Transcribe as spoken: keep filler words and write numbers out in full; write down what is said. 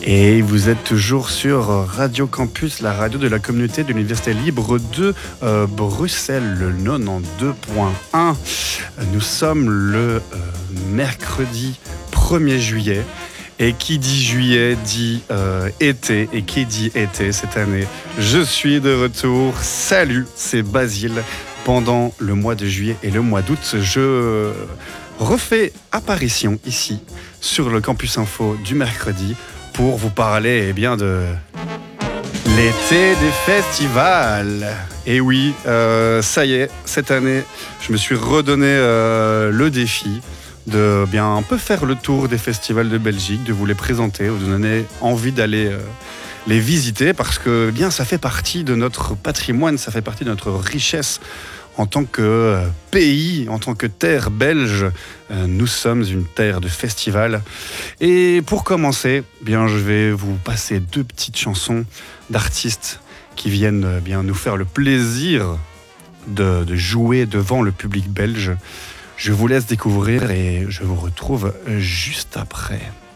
Et vous êtes toujours sur Radio Campus, la radio de la communauté de l'Université libre de euh, Bruxelles, le quatre-vingt-douze point un. Nous sommes le euh, mercredi premier juillet. Et qui dit juillet dit euh, été. Et qui dit été cette année, je suis de retour. Salut, c'est Basile. Pendant le mois de juillet et le mois d'août, je refais apparition ici sur le Campus Info du mercredi pour vous parler eh bien, de l'été des festivals. Et oui, euh, ça y est, cette année, je me suis redonné euh, le défi de bien un peu faire le tour des festivals de Belgique, de vous les présenter, de vous donner envie d'aller euh, les visiter, parce que eh bien ça fait partie de notre patrimoine, ça fait partie de notre richesse en tant que euh, pays, en tant que terre belge. Euh, nous sommes une terre de festivals. Et pour commencer, eh bien je vais vous passer deux petites chansons d'artistes qui viennent eh bien nous faire le plaisir de, de jouer devant le public belge. Je vous laisse découvrir et je vous retrouve juste après.